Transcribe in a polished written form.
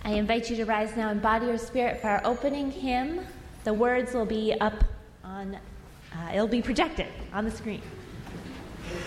I invite you to rise now in body or spirit for our opening hymn. The words will be up on, it'll be projected on the screen.